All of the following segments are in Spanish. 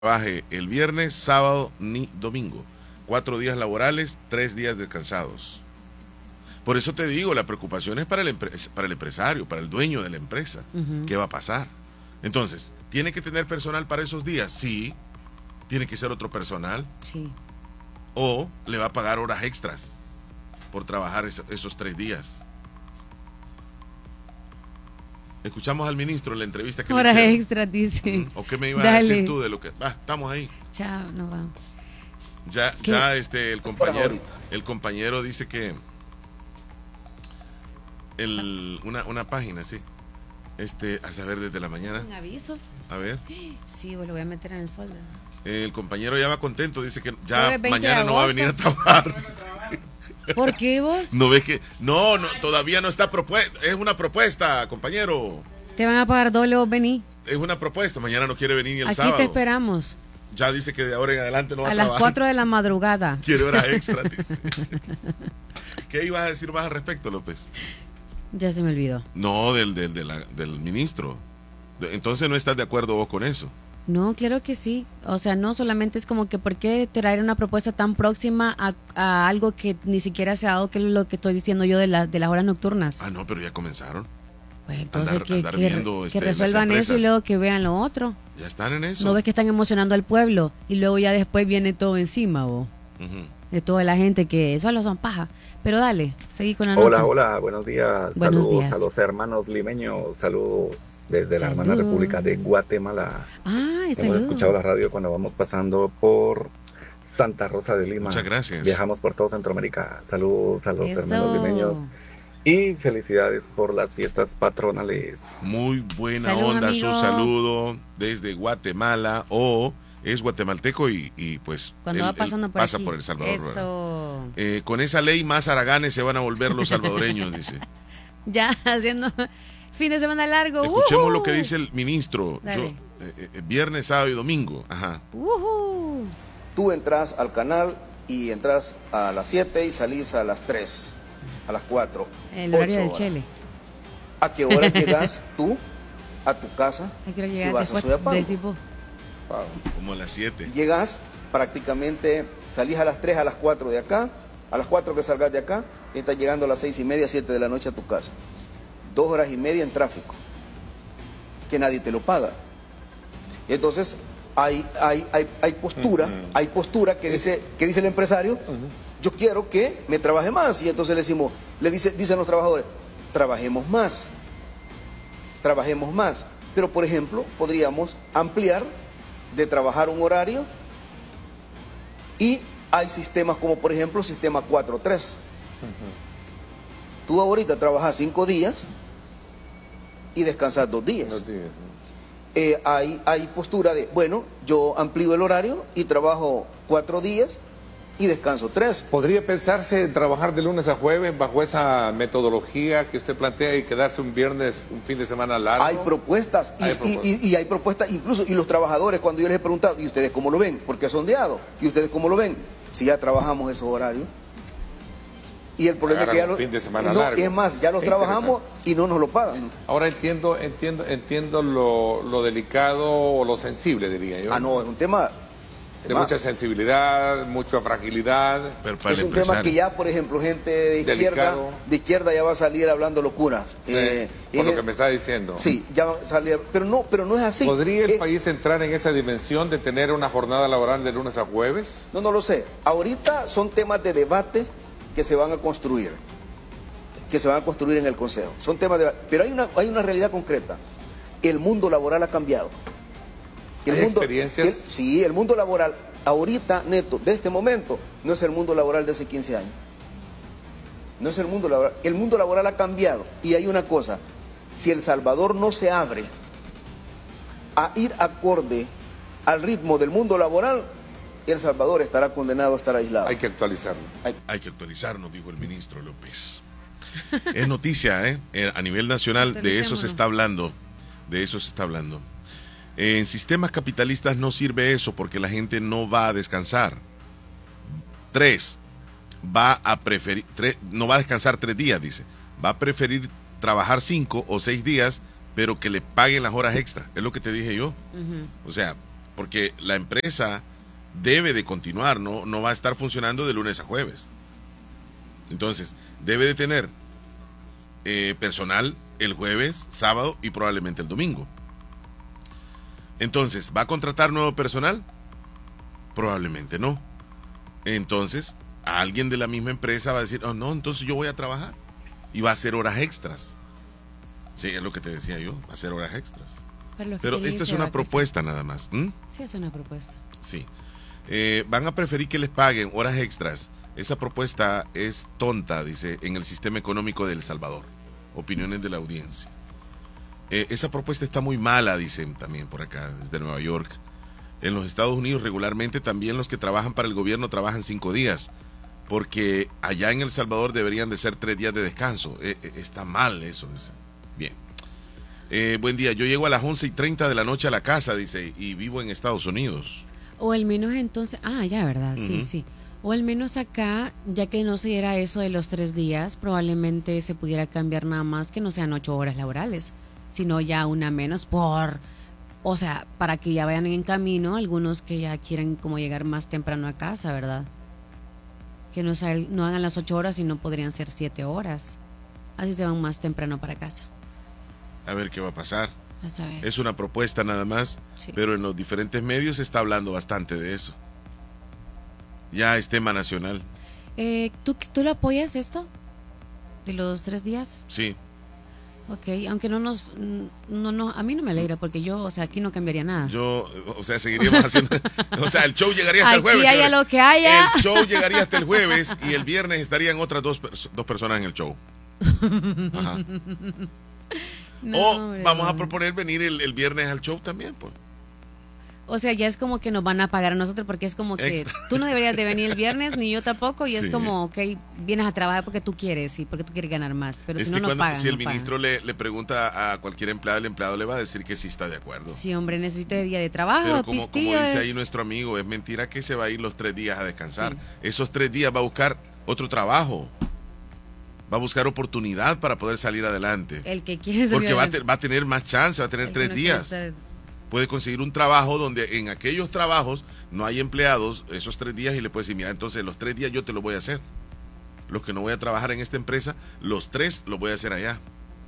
trabaje el viernes, sábado ni domingo. 4 días laborales, 3 días descansados. Por eso te digo, la preocupación es para el empresario, para el dueño de la empresa. ¿Qué va a pasar? Entonces, ¿tiene que tener personal para esos días? Sí. ¿Tiene que ser otro personal? Sí. ¿O le va a pagar horas extras por trabajar esos 3 días? Escuchamos al ministro en la entrevista que horas le hicieron. Extras, dice. ¿O qué me ibas a decir tú de lo que... estamos ahí. Chao, no vamos. Ya el compañero dice que una página, sí. A saber desde la mañana. ¿Un aviso? A ver. Sí, pues lo voy a meter en el folder. El compañero ya va contento, dice que ya mañana no va a venir a trabajar. ¿Por qué vos? ¿No ves que? No, todavía no está propuesta. Es una propuesta, compañero. Te van a pagar doble, vos vení. Es una propuesta, mañana no quiere venir ni el sábado. Aquí te esperamos. Ya dice que de ahora en adelante no va a trabajar. A las 4 de la madrugada. Quiere horas extra, dice. ¿Qué ibas a decir más al respecto, López? Ya se me olvidó. No, del ministro. Entonces no estás de acuerdo vos con eso. No, claro que sí. O sea, no solamente es como que ¿por qué traer una propuesta tan próxima a algo que ni siquiera se ha dado, que es lo que estoy diciendo yo de las horas nocturnas? No, pero ya comenzaron. Pues entonces que resuelvan eso y luego que vean lo otro. Ya están en eso. ¿No ves que están emocionando al pueblo? Y luego ya después viene todo encima, vos. De toda la gente que solo son paja. Pero dale, seguí con la nota. Hola, buenos días. Saludos a los hermanos limeños. Saludos desde la hermana República de Guatemala. Hemos escuchado la radio cuando vamos pasando por Santa Rosa de Lima. Muchas gracias. Viajamos por todo Centroamérica. Saludos a los hermanos limeños. Y felicidades por las fiestas patronales. Muy buena onda, amigo. Su saludo desde Guatemala. Es guatemalteco y pues cuando va pasando por pasa aquí. Por El Salvador. Eso. Con esa ley más haraganes se van a volver los salvadoreños, dice. Ya haciendo fin de semana largo. Escuchemos lo que dice el ministro. Viernes, sábado y domingo. Ajá. Tú entras al canal y entras a las 7 y salís a las 3, a las 4. El horario del Chele. ¿A qué hora llegas tú a tu casa? Si vas a Soyapango. Como a las 7. Llegas prácticamente, salís a las 3, a las 4 de acá, a las 4 que salgas de acá, y estás llegando a las 6:30, 7 de la noche a tu casa. 2 horas y media en tráfico, que nadie te lo paga. Entonces, hay postura que dice el empresario, yo quiero que me trabaje más, y entonces dicen los trabajadores, trabajemos más, pero por ejemplo, podríamos ampliar de trabajar un horario y hay sistemas como por ejemplo sistema 4-3. Tú ahorita trabajas 5 días y descansas 2 días. Hay postura de, bueno, yo amplío el horario y trabajo 4 días y descanso 3. ¿Podría pensarse en trabajar de lunes a jueves bajo esa metodología que usted plantea y quedarse un viernes, un fin de semana largo? Hay propuestas y hay propuestas incluso, y los trabajadores, cuando yo les he preguntado, ¿y ustedes cómo lo ven? Porque es sondeado. ¿Y ustedes cómo lo ven? Si ya trabajamos esos horarios. Y el problema es que ya es más, ya los trabajamos y no nos lo pagan. Ahora entiendo lo delicado o lo sensible, diría yo. No, es un tema de mucha sensibilidad, mucha fragilidad. Es un tema que ya, por ejemplo, gente de izquierda ya va a salir hablando locuras. Por lo que me está diciendo. Sí, ya va a salir, pero no es así. ¿Podría el país entrar en esa dimensión de tener una jornada laboral de lunes a jueves? No lo sé. Ahorita son temas de debate que se van a construir, en el Consejo. Son temas de debate, pero hay una realidad concreta. El mundo laboral ha cambiado. ¿Experiencias? Sí, el mundo laboral ahorita, neto, de este momento, no es el mundo laboral de hace 15 años. No es el mundo laboral. El mundo laboral ha cambiado. Y hay una cosa, si El Salvador no se abre a ir acorde al ritmo del mundo laboral, El Salvador estará condenado a estar aislado. Hay que actualizarlo. Hay que actualizarnos, dijo el ministro López. Es noticia, a nivel nacional, de eso se está hablando. En sistemas capitalistas no sirve eso porque la gente no va a descansar. 3, no va a descansar 3 días, dice. Va a preferir trabajar 5 o 6 días, pero que le paguen las horas extra. Es lo que te dije yo. O sea, porque la empresa debe de continuar, no va a estar funcionando de lunes a jueves. Entonces, debe de tener personal el jueves, sábado y probablemente el domingo. Entonces, ¿va a contratar nuevo personal? Probablemente no. Entonces, alguien de la misma empresa va a decir, oh no, entonces yo voy a trabajar y va a hacer horas extras. Sí, es lo que te decía yo, va a hacer horas extras. Pero esta es una propuesta nada más. Sí, es una propuesta. Sí. Van a preferir que les paguen horas extras. Esa propuesta es tonta, dice, en el sistema económico de El Salvador. Opiniones de la audiencia. Esa propuesta está muy mala, dicen también por acá, desde Nueva York. En los Estados Unidos regularmente también los que trabajan para el gobierno trabajan 5 días, porque allá en El Salvador deberían de ser 3 días de descanso. Está mal eso, dice. Bien. Buen día, yo llego a las 11:30 de la noche a la casa, dice, y vivo en Estados Unidos. O al menos entonces, ya, ¿verdad? Sí, sí. O al menos acá, ya que no se diera eso de los 3 días, probablemente se pudiera cambiar nada más que no sean 8 horas laborales, sino ya una menos o sea, para que ya vayan en camino algunos que ya quieren como llegar más temprano a casa, ¿verdad? Que no hagan las 8 horas, sino podrían ser 7 horas. Así se van más temprano para casa. A ver qué va a pasar. A saber. Es una propuesta nada más, sí. Pero en los diferentes medios se está hablando bastante de eso. Ya es tema nacional. ¿Tú lo apoyas esto? ¿De los 3 días? Sí. Ok, aunque a mí no me alegra porque yo, o sea, aquí no cambiaría nada. Seguiríamos haciendo, o sea, el show llegaría hasta el jueves. Aquí haya lo que haya. El show llegaría hasta el jueves y el viernes estarían otras dos personas en el show. Ajá. Vamos a proponer venir el viernes al show también, pues. O sea, ya es como que nos van a pagar a nosotros porque es como que tú no deberías de venir el viernes ni yo tampoco y es como, ok, vienes a trabajar porque tú quieres y porque tú quieres ganar más, pero si no nos pagan. Si el ministro le pregunta a cualquier empleado, el empleado le va a decir que sí está de acuerdo. Sí, hombre, necesito de día de trabajo, pero como dice ahí nuestro amigo, es mentira que se va a ir los 3 días a descansar. Sí. Esos 3 días va a buscar otro trabajo. Va a buscar oportunidad para poder salir adelante. El que quiere salir porque va a tener más chance, va a tener 3 días. Puede conseguir un trabajo donde en aquellos trabajos no hay empleados esos 3 días y le puede decir, mira, entonces los 3 días yo te lo voy a hacer. Los que no voy a trabajar en esta empresa, los 3 los voy a hacer allá.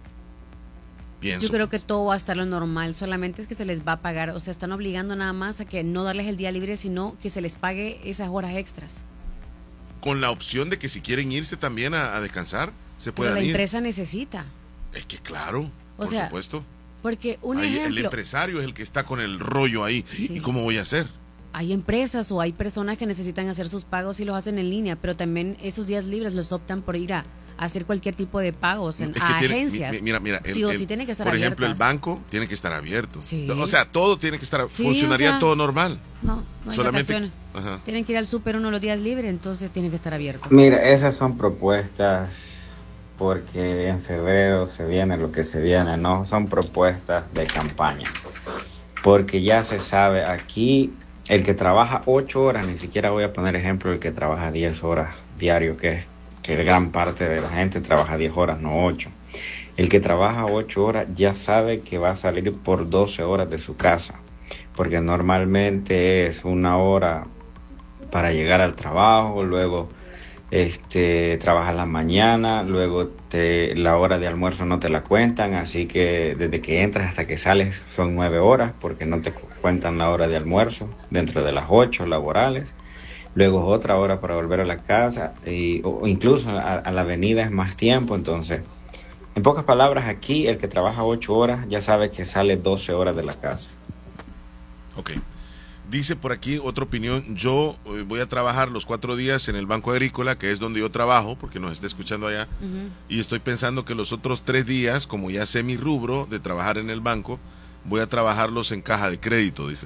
Pienso. Yo creo que todo va a estar lo normal, solamente es que se les va a pagar, o sea, están obligando nada más a que no darles el día libre, sino que se les pague esas horas extras. Con la opción de que si quieren irse también a descansar, se puedan ir. Pero la empresa necesita. Es que claro, por supuesto. Porque ejemplo, el empresario es el que está con el rollo ahí. Sí. ¿Y cómo voy a hacer? Hay empresas o hay personas que necesitan hacer sus pagos y los hacen en línea, pero también esos días libres los optan por ir a hacer cualquier tipo de pagos a agencias. Mira, sí o sí tiene que estar por abiertas. Ejemplo, el banco tiene que estar abierto. Sí. O sea, todo tiene que estar, funcionaría todo normal. No hay vacaciones. Tienen que ir al súper uno los días libres, entonces tiene que estar abierto. Mira, esas son propuestas porque en febrero se viene lo que se viene, no son propuestas de campaña, porque ya se sabe aquí el que trabaja 8 horas, ni siquiera voy a poner ejemplo el que trabaja 10 horas diario, que gran parte de la gente trabaja 10 horas, no 8. El que trabaja 8 horas ya sabe que va a salir por 12 horas de su casa, porque normalmente es 1 hora para llegar al trabajo, luego trabajas la mañana, luego la hora de almuerzo no te la cuentan, así que desde que entras hasta que sales son 9 horas, porque no te cuentan la hora de almuerzo dentro de las 8 laborales, luego otra hora para volver a la casa, o incluso a la avenida es más tiempo. Entonces, en pocas palabras, aquí el que trabaja 8 horas ya sabe que sale 12 horas de la casa. Ok. Dice por aquí otra opinión, yo voy a trabajar los 4 días en el Banco Agrícola, que es donde yo trabajo, porque nos está escuchando allá, y estoy pensando que los otros 3 días, como ya sé mi rubro de trabajar en el banco, voy a trabajarlos en caja de crédito, dice.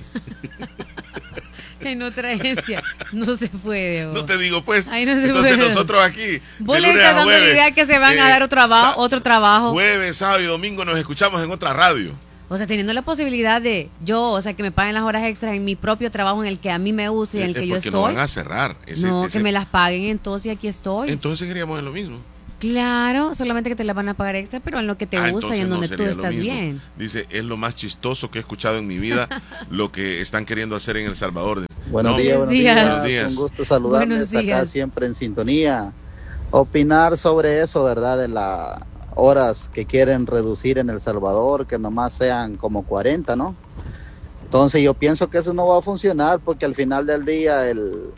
En otra agencia, no se puede. No te digo, pues. Ahí no se entonces puede. Nosotros aquí, vos le estás dando la idea que se van a dar otro trabajo. Jueves, sábado y domingo nos escuchamos en otra radio. O sea, teniendo la posibilidad de que me paguen las horas extras en mi propio trabajo en el que a mí me gusta y en el que yo estoy. Porque no van a cerrar. Que me las paguen entonces y aquí estoy. Entonces seguiríamos en lo mismo. Claro, solamente que te la van a pagar extra, pero en lo que te gusta y en donde tú estás bien. Dice, es lo más chistoso que he escuchado en mi vida, lo que están queriendo hacer en El Salvador. Buenos días. Un gusto saludarles acá siempre en sintonía. Opinar sobre eso, ¿verdad? De las horas que quieren reducir en El Salvador, que nomás sean como 40, ¿no? Entonces yo pienso que eso no va a funcionar porque al final del día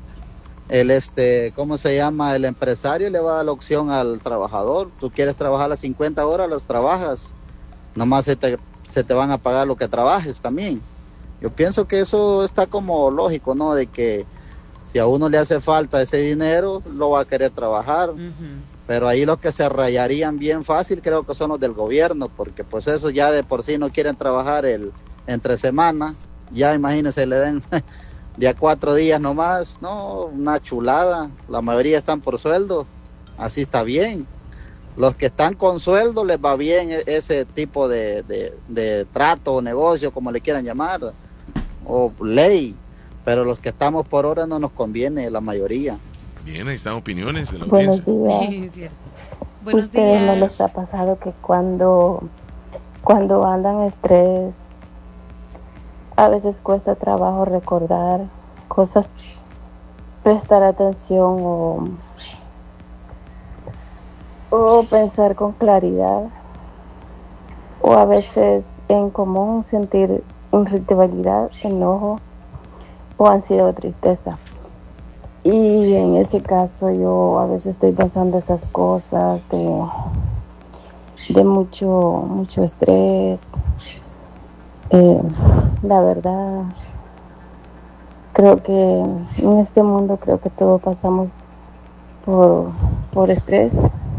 ¿cómo se llama? El empresario le va a dar la opción al trabajador. Tú quieres trabajar las 50 horas, las trabajas. Nomás se te van a pagar lo que trabajes también. Yo pienso que eso está como lógico, ¿no? De que si a uno le hace falta ese dinero, lo va a querer trabajar. Pero ahí los que se rayarían bien fácil creo que son los del gobierno, porque pues eso ya de por sí no quieren trabajar entre semana. Ya imagínense, le den... de a 4 días nomás, no, una chulada. La mayoría están por sueldo, así está bien. Los que están con sueldo les va bien ese tipo de trato o negocio, como le quieran llamar, o ley. Pero los que estamos por hora no nos conviene, la mayoría. Bien, ahí están opiniones de la audiencia. Sí, es cierto. Buenos ¿Ustedes días. no les ha pasado que cuando andan estrés, a veces cuesta trabajo recordar cosas, prestar atención o pensar con claridad, o a veces en común sentir irritabilidad, enojo o ansiedad o tristeza? Y en ese caso yo a veces estoy pasando esas cosas de mucho estrés. La verdad, creo que en este mundo que todos pasamos por estrés.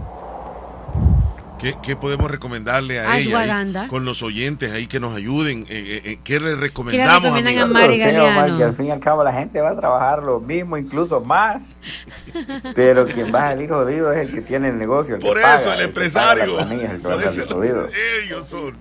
¿Qué podemos recomendarle a ella ahí, con los oyentes ahí que nos ayuden? ¿Qué les recomendamos a Mari Galeano? Que al fin y al cabo la gente va a trabajar lo mismo, incluso más. Pero quien va a salir jodido es el que tiene el negocio. Por eso, paga, el empresario. Por eso ellos son.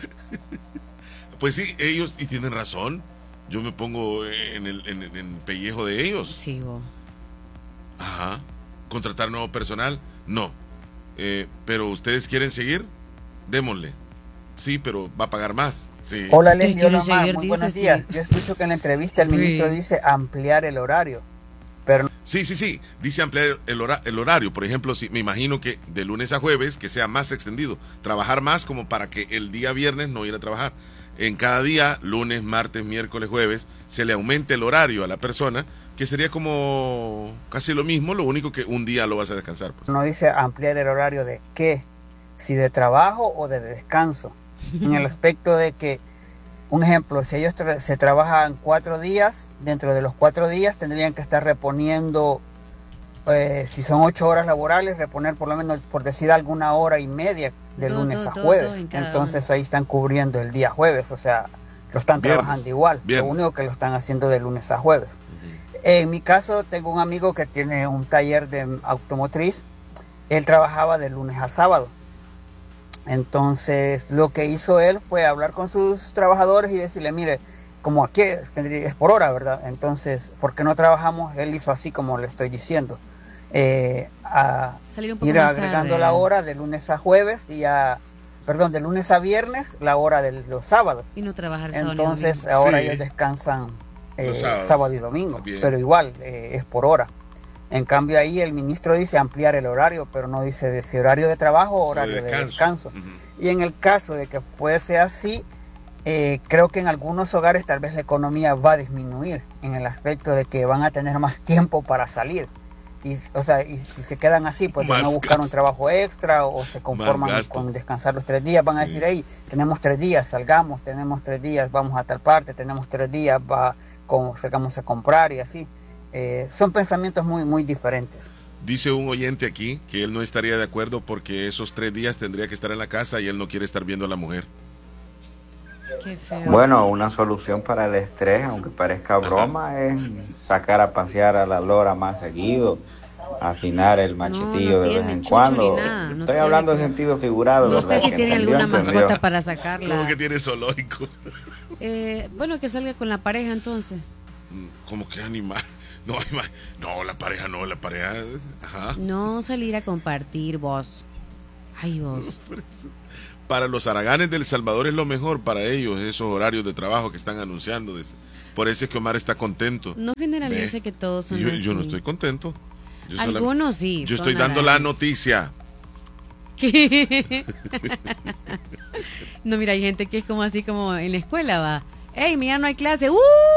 Pues sí, ellos, y tienen razón. Yo me pongo en el pellejo de ellos. Sí, vos. Ajá. ¿Contratar nuevo personal? No. Pero ustedes quieren seguir, démosle. Sí, pero va a pagar más. Sí. Hola Leslie, hola Mar, muy buenos días. Yo escucho que en la entrevista el ministro dice ampliar el horario. Pero... Sí, dice ampliar el horario. Por ejemplo, me imagino que de lunes a jueves que sea más extendido, trabajar más como para que el día viernes no ir a trabajar. En cada día, lunes, martes, miércoles, jueves, se le aumente el horario a la persona, que sería como casi lo mismo, lo único que un día lo vas a descansar. Pues. No dice ampliar el horario de qué, si de trabajo o de descanso. En el aspecto de que, un ejemplo, si ellos se trabajan 4 días, dentro de los 4 días tendrían que estar reponiendo, si son 8 horas laborales, reponer por lo menos, por decir, alguna hora y media de lunes a jueves. Entonces ahí están cubriendo el día jueves, o sea, lo están trabajando igual. Lo único que lo están haciendo de lunes a jueves. En mi caso, tengo un amigo que tiene un taller de automotriz. Él trabajaba de lunes a sábado. Entonces, lo que hizo él fue hablar con sus trabajadores y decirle, mire, como aquí es por hora, ¿verdad? Entonces, ¿por qué no trabajamos? Él hizo así como le estoy diciendo. Ir agregando la hora de lunes a jueves y de lunes a viernes, la hora de los sábados. Y no trabajar sábado. Entonces, ahora ellos descansan sábado y domingo, pero igual es por hora. En cambio ahí el ministro dice ampliar el horario, pero no dice de si horario de trabajo o horario de descanso. Y en el caso de que fuese así, creo que en algunos hogares tal vez la economía va a disminuir en el aspecto de que van a tener más tiempo para salir. Y si se quedan así, pues van a buscar un trabajo extra o se conforman con descansar los 3 días. Van a decir, hey, tenemos 3 días, salgamos, tenemos 3 días, vamos a tal parte, tenemos 3 días, salgamos a comprar y así. Son pensamientos muy, muy diferentes. Dice un oyente aquí que él no estaría de acuerdo porque esos 3 días tendría que estar en la casa y él no quiere estar viendo a la mujer. Qué feo. Bueno, una solución para el estrés, aunque parezca broma, es sacar a pasear a la lora más seguido, afinar el machetillo de vez en cuando. Estoy hablando en sentido figurado. No sé si tiene alguna mascota para sacarla. ¿Cómo que tiene zoológico? Bueno, que salga con la pareja entonces. como que animal. No, la pareja. Ajá. No salir a compartir, vos. Ay, vos. Para los haraganes de El Salvador es lo mejor para ellos, esos horarios de trabajo que están anunciando. Por eso es que Omar está contento. No generalice que todos son así. Yo no estoy contento. Algunos sí. Yo estoy dando la noticia. No, mira, hay gente que es como así como en la escuela, va. ¡Ey, mira, no hay clase!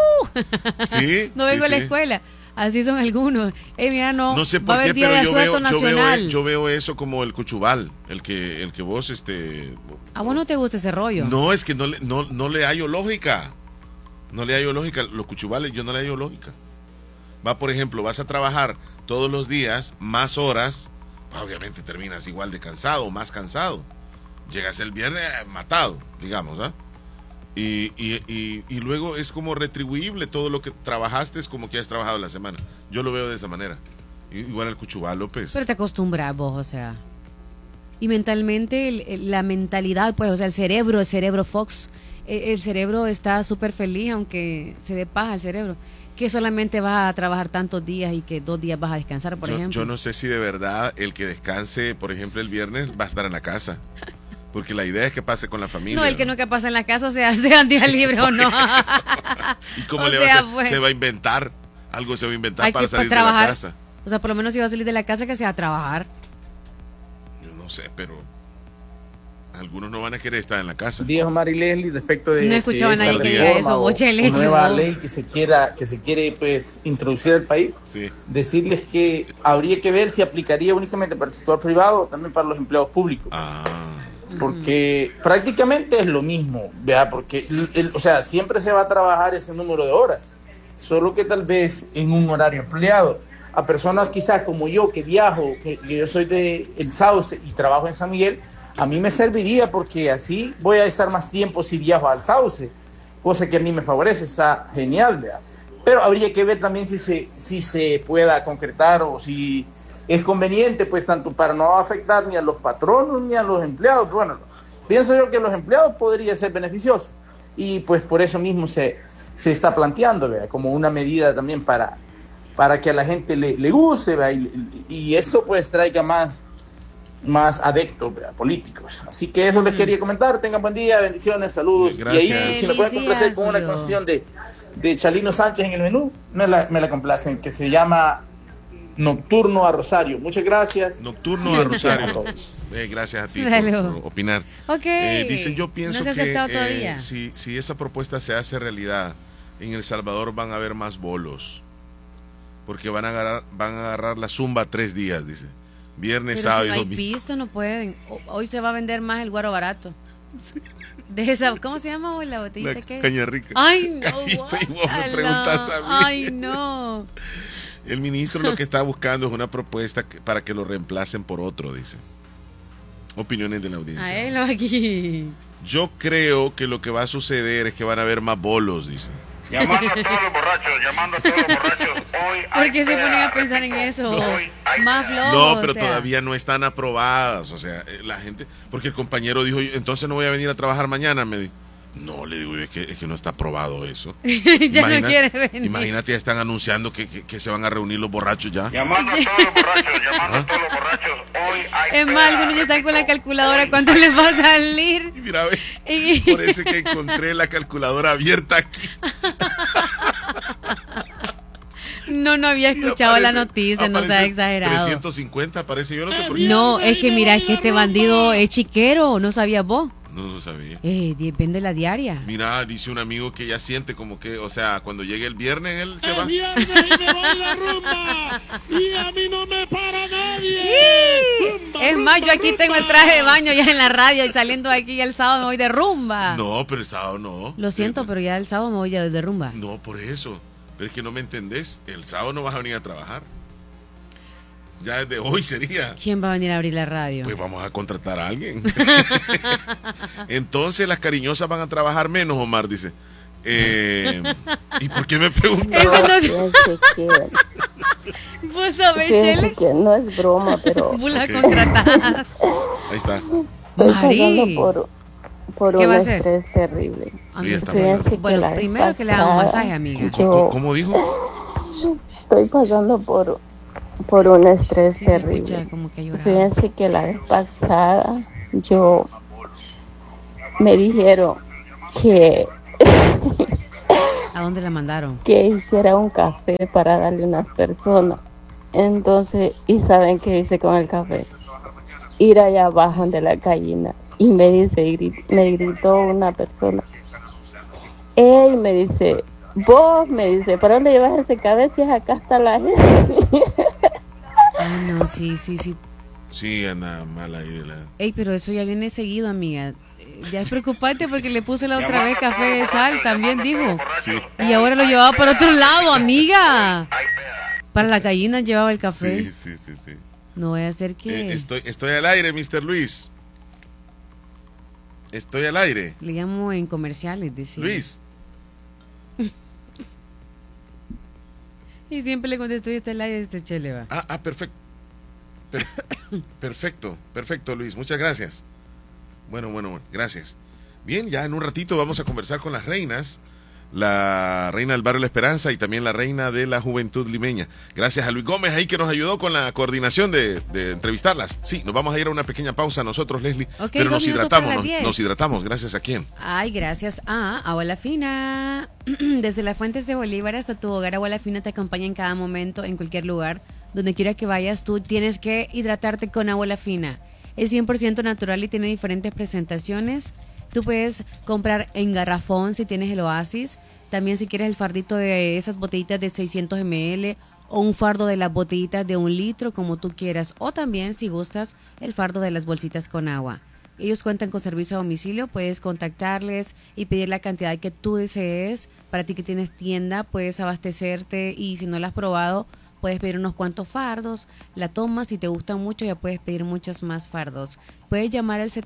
Sí. No vengo a la escuela. Así son algunos. Mira, no sé por va a haber qué, día pero de asueto nacional. yo veo eso como el cuchubal, el que vos ¿A vos no te gusta ese rollo? No, es que no le hallo lógica. No le hallo lógica. Los cuchubales yo no le hallo lógica. Va, por ejemplo, vas a trabajar todos los días, más horas, obviamente terminas igual de cansado o más cansado. Llegas el viernes matado, digamos, ¿ah? Y luego es como retribuible todo lo que trabajaste, es como que has trabajado la semana. Yo lo veo de esa manera. Igual el cuchubal, López. Pero te acostumbras vos, o sea. Y mentalmente, la mentalidad, pues, o sea, el cerebro Fox, el cerebro está súper feliz, aunque se dé paja el cerebro. Que solamente vas a trabajar tantos días y que 2 días vas a descansar, por ejemplo. Yo no sé si de verdad el que descanse, por ejemplo, el viernes, va a estar en la casa. Porque la idea es que pase con la familia. No, el que no que pasa en la casa, o sea día libre o no. ¿Y cómo le va a hacer? Pues, se va a inventar. Algo se va a inventar para salir de la casa. O sea, por lo menos si va a salir de la casa, que sea a trabajar. Yo no sé, pero algunos no van a querer estar en la casa. Díaz, Omar y Leslie, respecto de no escuchaba a nadie que diga eso, Bochele. Nueva ley que se quiere pues introducir al país. Sí. Decirles que habría que ver si aplicaría únicamente para el sector privado o también para los empleados públicos. Porque prácticamente es lo mismo, ¿verdad? Porque o sea, siempre se va a trabajar ese número de horas, solo que tal vez en un horario empleado. A personas quizás como yo que viajo, que yo soy de El Sauce y trabajo en San Miguel, a mí me serviría porque así voy a estar más tiempo si viajo al Sauce, cosa que a mí me favorece, está genial, ¿verdad? Pero habría que ver también si se pueda concretar o si es conveniente, pues tanto para no afectar ni a los patronos ni a los empleados. Bueno, pienso yo que los empleados podría ser beneficioso y pues por eso mismo se está planteando, ¿verdad? Como una medida también para que a la gente le guste, ¿verdad? Y esto pues traiga más adeptos, ¿verdad? Políticos. Así que eso les quería comentar. Tengan buen día, bendiciones, saludos. Gracias. Y ahí si me pueden complacer con una canción de Chalino Sánchez en el menú, me la complacen, que se llama Nocturno a Rosario. Muchas gracias. Nocturno a Rosario. Gracias a ti por opinar. Dicen, yo pienso que si esa propuesta se hace realidad, en El Salvador van a haber más bolos. Porque van a agarrar la zumba 3 días, dice. Viernes, sábado y domingo. Pisto, no pueden. Hoy se va a vender más el guaro barato. Sí. De esa, ¿cómo se llama la botellita? ¿Qué? Caña Rica. Ay, no. Y vos me preguntas a mí. Ay, no. El ministro lo que está buscando es una propuesta para que lo reemplacen por otro, dice. Opiniones de la audiencia. A él aquí. Yo creo que lo que va a suceder es que van a haber más bolos, dice. Llamando a todos los borrachos. Hoy ¿por qué se ponen a pensar en eso? Más flojos. No, pero todavía no están aprobadas. O sea, la gente. Porque el compañero dijo, entonces no voy a venir a trabajar mañana. Me dijo, no, le digo, es que no está aprobado eso. No quiere venir. Imagínate, ya están anunciando que se van a reunir los borrachos ya. Llamando a todos los borrachos. Hoy hay. Es más, algunos ya están con la calculadora. ¿Cuánto les va a salir? Y mira, por eso que encontré la calculadora abierta aquí. No había escuchado la noticia, no sea exagerado. 350 parece, yo no sé por qué. No, es que mira, es que este bandido es chiquero, ¿no sabías vos? No lo sabía. Depende de la diaria. Mira, dice un amigo que ya siente como que, o sea, cuando llegue el viernes él se va. El viernes y me voy a la rumba y a mí no me para nadie. Es más, yo aquí tengo el traje de baño ya en la radio y saliendo de aquí ya el sábado me voy de rumba. No, pero el sábado no. Lo siento, pero ya el sábado me voy ya de rumba. No, por eso. Pero es que no me entendés. El sábado no vas a venir a trabajar. Ya desde hoy sería. ¿Quién va a venir a abrir la radio? Pues vamos a contratar a alguien. Entonces las cariñosas van a trabajar menos, Omar dice. ¿Y por qué me preguntas? ¿Vos sabés, Chele? Que no es broma, pero... Vos la contratás. Ahí está. Estoy pasando por un estrés terrible. Bueno, primero que le haga un masaje, amiga. ¿Cómo dijo? Estoy pasando por un estrés terrible. Fíjense que la vez pasada me dijeron que ¿a dónde la mandaron? Que hiciera un café para darle a unas personas. Entonces, ¿y saben qué hice con el café? Ir allá abajo de la gallina. Y me gritó una persona. Me dice, vos, ¿para dónde llevas ese café si es acá hasta la gente? Ah, no, sí. Sí, anda mal ahí. Pero eso ya viene seguido, amiga. Ya es preocupante porque le puse la otra vez café de sal, también dijo. Sí. Y ahora lo llevaba para otro lado, amiga. Para la gallina llevaba el café. Sí. No voy a hacer que... Estoy al aire, Mr. Luis. Estoy al aire. Le llamo en comerciales, decía. Luis. Y siempre le contesto, está al aire, chele va. Perfecto. Perfecto, Luis. Muchas gracias. Bueno, gracias. Bien, ya en un ratito vamos a conversar con las reinas. La reina del barrio La Esperanza y también la reina de la juventud limeña. Gracias a Luis Gómez ahí que nos ayudó con la coordinación de entrevistarlas. Sí, nos vamos a ir a una pequeña pausa nosotros, Leslie. Okay, pero nos hidratamos. ¿Gracias a quién? Gracias a Agua La Fina. Desde las fuentes de Bolívar hasta tu hogar, Agua La Fina te acompaña en cada momento, en cualquier lugar. Donde quiera que vayas, tú tienes que hidratarte con Agua La Fina. Es 100% natural y tiene diferentes presentaciones. Tú puedes comprar en garrafón si tienes el Oasis. También si quieres el fardito de esas botellitas de 600 ml o un fardo de las botellitas de 1 litro, como tú quieras. O también, si gustas, el fardo de las bolsitas con agua. Ellos cuentan con servicio a domicilio. Puedes contactarles y pedir la cantidad que tú desees. Para ti que tienes tienda, puedes abastecerte y si no la has probado, puedes pedir unos cuantos fardos, la tomas, si te gustan mucho ya puedes pedir muchos más fardos. Puedes llamar al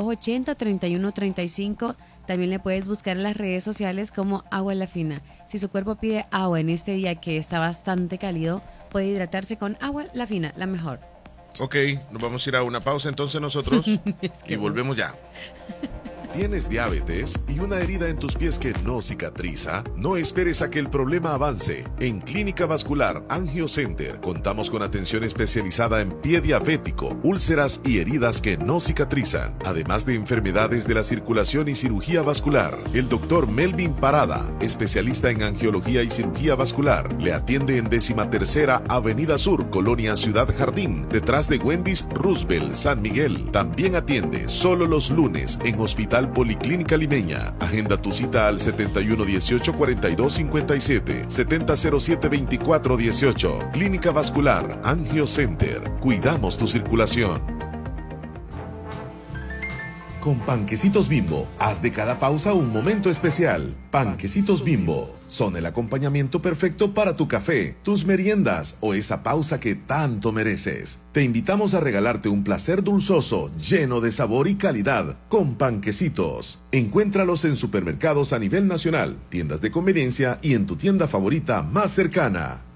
7280-3135, también le puedes buscar en las redes sociales como Agua La Fina. Si su cuerpo pide agua en este día que está bastante cálido, puede hidratarse con Agua La Fina, la mejor. Ok, nos vamos a ir a una pausa entonces nosotros y volvemos ya. ¿Tienes diabetes y una herida en tus pies que no cicatriza? No esperes a que el problema avance. En Clínica Vascular Angio Center contamos con atención especializada en pie diabético, úlceras y heridas que no cicatrizan, además de enfermedades de la circulación y cirugía vascular. El doctor Melvin Parada, especialista en angiología y cirugía vascular, le atiende en 13ª Avenida Sur, Colonia Ciudad Jardín, detrás de Wendy's Roosevelt, San Miguel. También atiende solo los lunes en Hospital Policlínica Limeña. Agenda tu cita al 7118-4257, 7007-2418. Clínica Vascular Angio Center. Cuidamos tu circulación. Con Panquecitos Bimbo, haz de cada pausa un momento especial. Panquecitos Bimbo son el acompañamiento perfecto para tu café, tus meriendas o esa pausa que tanto mereces. Te invitamos a regalarte un placer dulzoso, lleno de sabor y calidad, con Panquecitos. Encuéntralos en supermercados a nivel nacional, tiendas de conveniencia y en tu tienda favorita más cercana.